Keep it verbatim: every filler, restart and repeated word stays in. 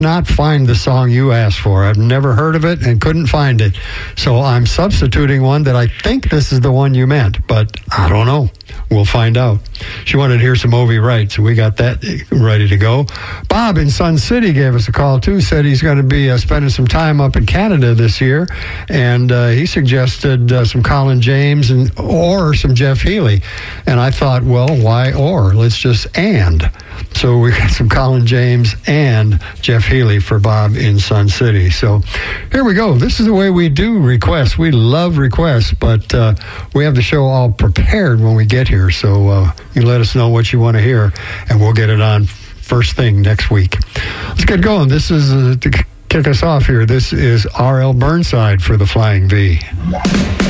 not find the song you asked for. I've never heard of it and couldn't find it. So I'm substituting one that I think this is the one you meant, but I don't know. We'll find out. She wanted to hear some Ovi Wright, so we got that ready to go. Bob in Sun City gave us a call, too, said he's going to be uh, spending some time up in Canada this year, and uh, he suggested uh, some Colin James and or some Jeff Healey. And I thought, well, why or? Let's just and. So we got some Colin James and Jeff Healey for Bob in Sun City. So here we go. This is the way we do requests. We love requests, but uh, we have the show all prepared when we get here. So uh, you let us know what you want to hear, and we'll get it on first thing next week. Let's get going. This is, uh, to kick us off here, this is R L Burnside for the Flying V.